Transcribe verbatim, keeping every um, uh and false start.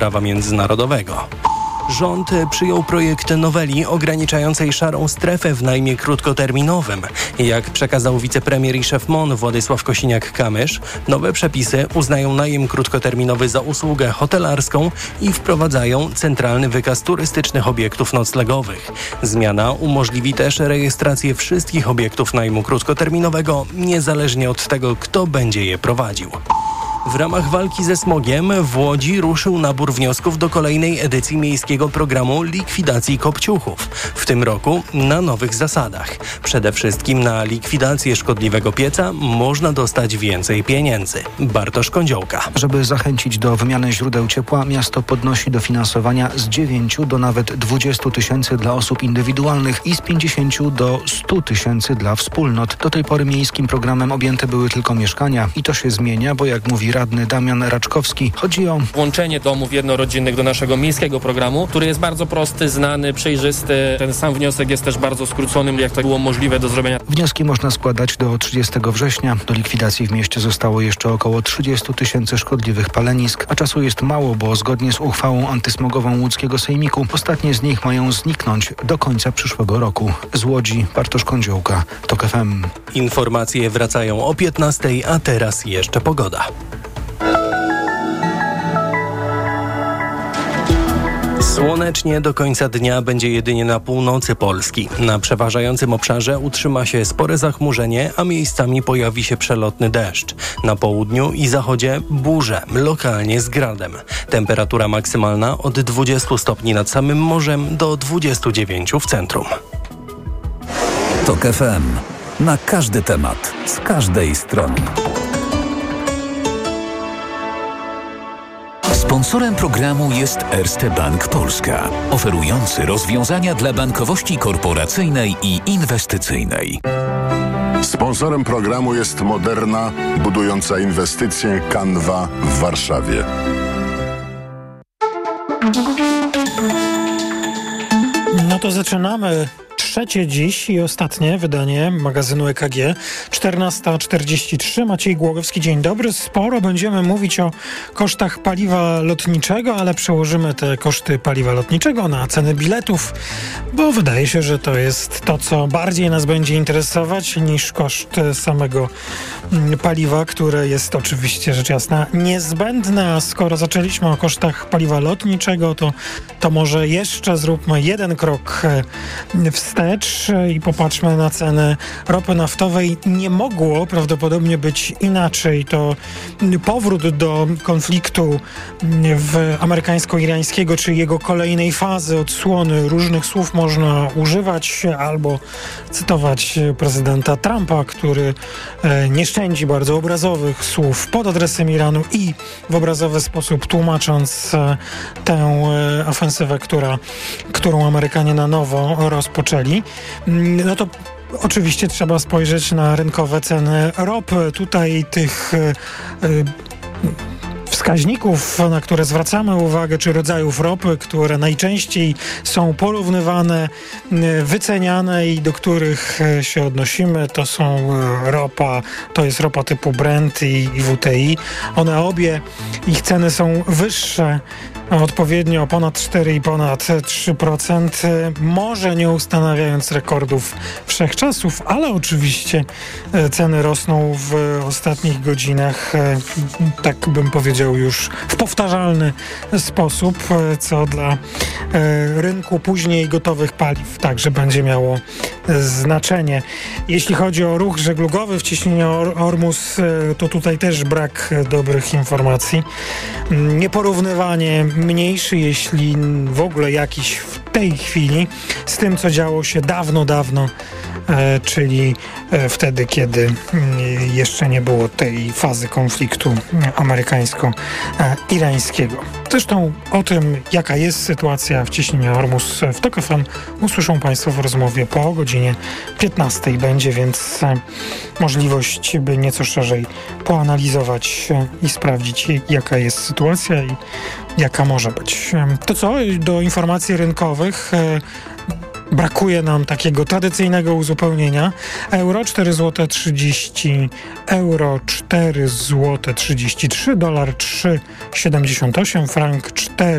prawa międzynarodowego. Rząd przyjął projekt noweli ograniczającej szarą strefę w najmie krótkoterminowym. Jak przekazał wicepremier i szef M O N Władysław Kosiniak-Kamysz, nowe przepisy uznają najem krótkoterminowy za usługę hotelarską i wprowadzają centralny wykaz turystycznych obiektów noclegowych. Zmiana umożliwi też rejestrację wszystkich obiektów najmu krótkoterminowego, niezależnie od tego, kto będzie je prowadził. W ramach walki ze smogiem w Łodzi ruszył nabór wniosków do kolejnej edycji miejskiego programu likwidacji kopciuchów. W tym roku na nowych zasadach. Przede wszystkim na likwidację szkodliwego pieca można dostać więcej pieniędzy. Bartosz Kądziołka. Żeby zachęcić do wymiany źródeł ciepła, miasto podnosi dofinansowania z dziewięciu do nawet dwudziestu tysięcy dla osób indywidualnych i z pięćdziesięciu do stu tysięcy dla wspólnot. Do tej pory miejskim programem objęte były tylko mieszkania i to się zmienia, bo jak mówi radny Damian Raczkowski, chodzi o włączenie domów jednorodzinnych do naszego miejskiego programu, który jest bardzo prosty, znany, przejrzysty. Ten sam wniosek jest też bardzo skrócony, jak to było możliwe do zrobienia. Wnioski można składać do trzydziestego września. Do likwidacji w mieście zostało jeszcze około trzydziestu tysięcy szkodliwych palenisk, a czasu jest mało, bo zgodnie z uchwałą antysmogową łódzkiego sejmiku ostatnie z nich mają zniknąć do końca przyszłego roku. Z Łodzi Bartosz Kądziołka, TOK F M. Informacje wracają o piętnastej, a teraz jeszcze pogoda. Słonecznie do końca dnia będzie jedynie na północy Polski. Na przeważającym obszarze utrzyma się spore zachmurzenie, a miejscami pojawi się przelotny deszcz. Na południu i zachodzie burze, lokalnie z gradem. Temperatura maksymalna od dwudziestu stopni nad samym morzem do dwudziestu dziewięciu w centrum. TOK F M. Na każdy temat, z każdej strony. Sponsorem programu jest Erste Bank Polska, oferujący rozwiązania dla bankowości korporacyjnej i inwestycyjnej. Sponsorem programu jest Moderna, budująca inwestycje Canva w Warszawie. No to zaczynamy. Trzecie dziś i ostatnie wydanie magazynu E K G. czternasta czterdzieści trzy. Maciej Głogowski, dzień dobry. Sporo będziemy mówić o kosztach paliwa lotniczego, ale przełożymy te koszty paliwa lotniczego na ceny biletów, bo wydaje się, że to jest to, co bardziej nas będzie interesować niż koszt samego paliwa, które jest oczywiście rzecz jasna niezbędne. A skoro zaczęliśmy o kosztach paliwa lotniczego, to, to może jeszcze zróbmy jeden krok wstecz i popatrzmy na cenę ropy naftowej. Nie mogło prawdopodobnie być inaczej. To powrót do konfliktu w amerykańsko-irańskiego, czy jego kolejnej fazy, odsłony. Różnych słów można używać, albo cytować prezydenta Trumpa, który nie szczędzi bardzo obrazowych słów pod adresem Iranu i w obrazowy sposób tłumacząc tę ofensywę, która, którą Amerykanie na nowo rozpoczęli. No to oczywiście trzeba spojrzeć na rynkowe ceny ropy. Tutaj tych y, wskaźników, na które zwracamy uwagę, czy rodzajów ropy, które najczęściej są porównywane, wyceniane i do których się odnosimy, to są ropa, to jest ropa typu Brent i, i W T I. One obie, ich ceny są wyższe, odpowiednio ponad cztery i ponad trzy procent, może nie ustanawiając rekordów wszechczasów, ale oczywiście ceny rosną w ostatnich godzinach, tak bym powiedział, już w powtarzalny sposób, co dla rynku później gotowych paliw także będzie miało znaczenie. Jeśli chodzi o ruch żeglugowy w cieśninie Ormus, to tutaj też brak dobrych informacji. Nieporównywanie mniejszy, jeśli w ogóle jakiś w tej chwili, z tym, co działo się dawno, dawno, e, czyli e, wtedy, kiedy e, jeszcze nie było tej fazy konfliktu amerykańsko-irańskiego. Zresztą o tym, jaka jest sytuacja w cieśninie Ormus w TOK F M, usłyszą Państwo w rozmowie po godzinie piętnastej. Będzie więc e, możliwość, by nieco szerzej poanalizować e, i sprawdzić, jaka jest sytuacja i jaka może być. To co? Do informacji rynkowych. brakuje nam takiego tradycyjnego uzupełnienia. Euro cztery złote trzydzieści, euro cztery złote trzydzieści trzy, dolar trzy siedemdziesiąt osiem, frank cztery